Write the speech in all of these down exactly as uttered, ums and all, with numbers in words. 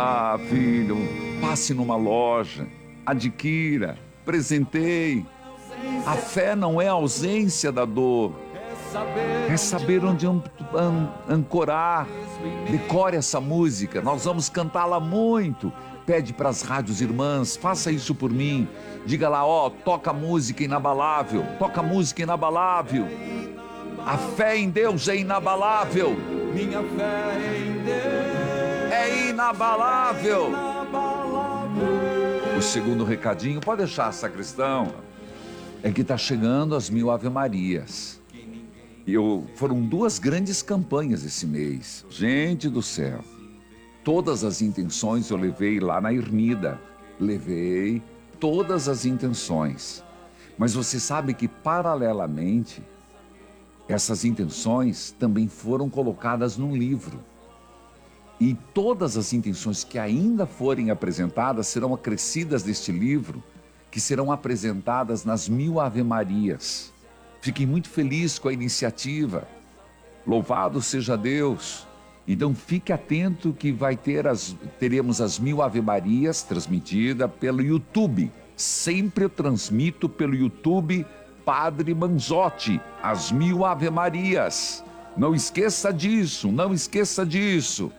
Ah, filho, passe numa loja, adquira, presenteie. A fé não é a ausência da dor, é saber onde an an ancorar. Decore essa música, nós vamos cantá-la muito. Pede para as rádios irmãs, faça isso por mim. Diga lá, ó, toca música inabalável, toca música inabalável. A fé em Deus é inabalável. Minha fé em Deus é inabalável. inabalável. O segundo recadinho, pode deixar, sacristão, é que está chegando as mil Ave-Marias. E eu, foram duas grandes campanhas esse mês. Gente do céu. Todas as intenções eu levei lá na Ermida. Levei todas as intenções. Mas você sabe que, paralelamente, essas intenções também foram colocadas num livro. E todas as intenções que ainda forem apresentadas serão acrescidas deste livro, que serão apresentadas nas mil Ave-Marias. Fiquei muito feliz com a iniciativa. Louvado seja Deus. Então fique atento que vai ter as, teremos as mil Ave-Marias transmitida pelo YouTube. Sempre eu transmito pelo YouTube Padre Manzotti, as mil Ave-Marias. Não esqueça disso, não esqueça disso.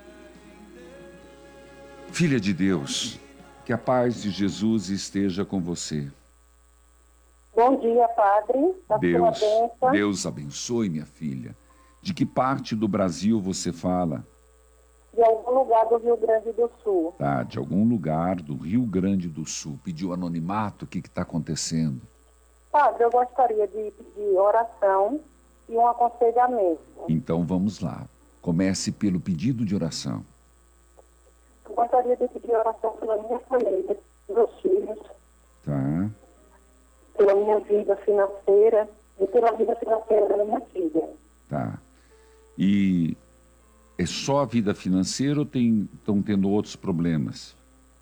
Filha de Deus, que a paz de Jesus esteja com você. Bom dia, Padre. A Deus, sua bênção. Deus abençoe, minha filha. De que parte do Brasil você fala? De algum lugar do Rio Grande do Sul. Tá, de algum lugar do Rio Grande do Sul. Pediu anonimato, o que está acontecendo? Padre, eu gostaria de pedir oração e um aconselhamento. Então vamos lá. Comece pelo pedido de oração. Eu gostaria de pedir oração pela minha família, meus filhos, Tá, pela minha vida financeira e pela vida financeira da minha filha. tá. E é só a vida financeira ou estão tendo outros problemas?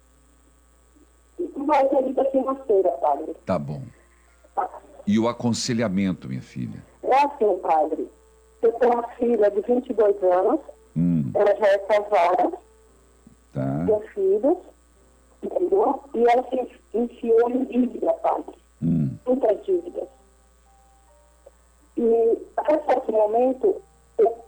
Mais a vida financeira, Padre. Tá bom. E o aconselhamento, minha filha? É assim, Padre. Eu tenho uma filha de vinte e dois anos, Hum, ela já é casada, tá. tem filhos, entendeu? E ela se enfiou em dívida, Padre. Hum, Muitas dívidas. E, até certo momento, eu